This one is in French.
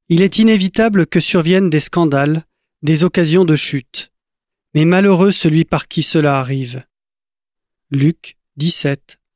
Il est inévitable que surviennent des scandales, des occasions de chute. Mais malheureux celui par qui cela arrive. Luc 17,